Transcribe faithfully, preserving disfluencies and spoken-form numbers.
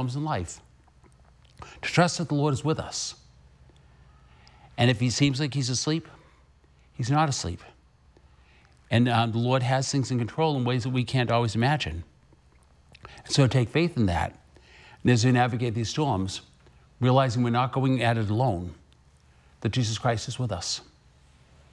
storms in life. To trust that the Lord is with us. And if he seems like he's asleep, he's not asleep. And um, the Lord has things in control in ways that we can't always imagine. And so take faith in that. And as we navigate these storms, realizing we're not going at it alone, that Jesus Christ is with us.